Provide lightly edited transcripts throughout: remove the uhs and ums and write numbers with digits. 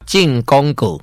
进广告。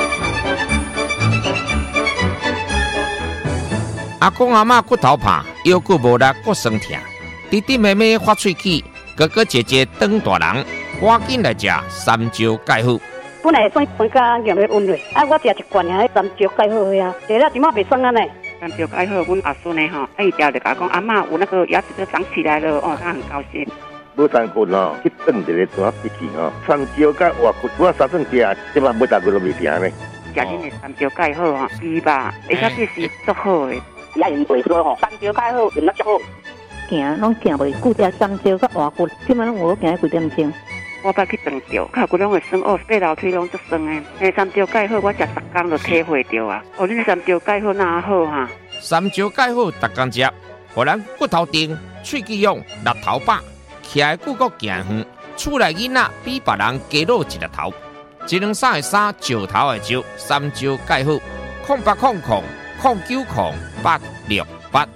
阿公阿嬷骨头怕，腰骨无力，骨酸痛，弟弟妹妹发喙齿，哥哥姐姐长大人，赶紧来吃三椒钙好。 本来酸酸甲咸的温热，我食一罐遐三椒钙好呀，食了即马袂酸啊呢。 三椒钙好，阮阿孙呢吼，伊条就甲讲阿嬷有那个牙齿都长起来了哦，他很高兴。 无三棍哦，去炖一个大笔去哦，三椒甲活骨，我三顿食，即马每大棍都未停呢。 食恁的三椒钙好吼，猪吧，而且这是足好的。 也用袂说吼，三椒钙好，用得足好。 行拢行袂久，食三椒甲活骨，即马拢有行几点钟。 我捌去长着，脚骨拢会酸哦，爬楼梯拢足酸的。迄三椒钙好，我食10天就体会着啊。哦，恁三椒钙好哪好哈？ 三椒钙好，逐工食，互咱骨头硬、喙齿勇、力头饱，徛的骨骼行远，厝内囡仔比别人加老一粒头。一两三的三，石头的石，三椒钙好，0800090868。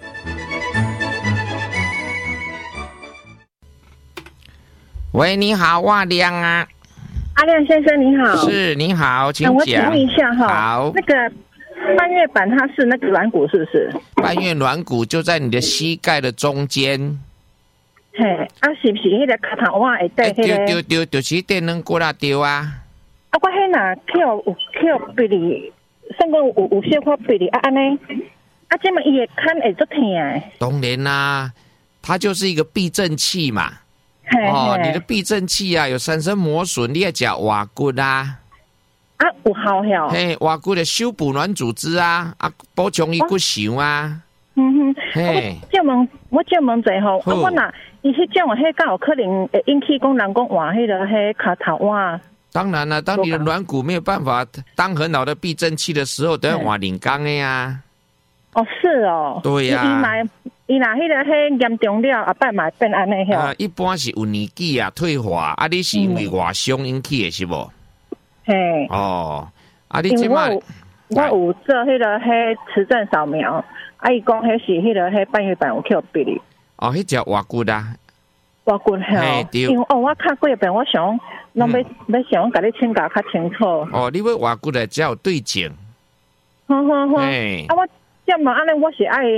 喂，你好，我亮啊。 阿亮先生你好。 是，你好，请讲。 我请问一下哈， 好， 那个半月板它是那个软骨是不是？ 半月软骨就在你的膝盖的中间。 嘿，是不是迄个脚头碗会带迄个？ 对，就是电软骨啦，对啊。 我迄若扣鼻哩，算讲有小可鼻哩安尼，这么伊会看会足疼诶。 当然啦，它就是一个避震器嘛。你的避震器啊有产生磨损，你要吃活骨啊。 有效效。 嘿，活骨的修补软组织啊，补充伊骨髓啊。 嘿，我借问者吼，我若伊迄种迄敢有可能会引起讲人讲换迄个迄脚头碗。 当然了，当你的软骨没有办法当很好的避震器的时候，都要换零钢的呀。 哦，是哦。 对呀。 伊若迄个迄严重了，后摆嘛会变安尼吼。 一般是有年纪啊退化，你是因为外伤引起的是无？ 嘿。 哦，你即摆我有做迄个迄磁振扫描，伊讲迄是迄个迄半月板有去鼻哩。 哦，迄只活骨啊。 活骨嘿，因为我看过一遍，我想拢要想甲你请教较清楚。 哦，你要活骨的只有对症。 好。我这么安尼，我是爱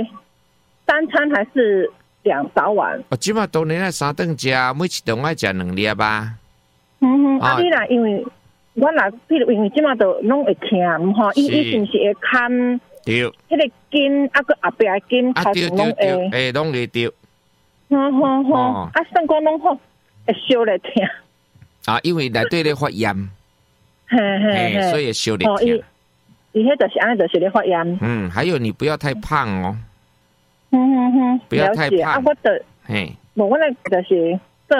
3餐还是2早晚？ 即马当然3顿食，每一顿爱食2粒吧。 你啦，因为我啦，譬如因为即马都拢会疼，吼，伊是毋是会看？ 对。 迄个筋个后壁的筋， 对，拢会对。 好，算讲拢好，会烧咧疼。 因为内底咧发炎。嘿，所以烧咧疼。 伊迄就是安尼，就是咧发炎。 还有你不要太胖哦。不要太胖。 我的，我那就是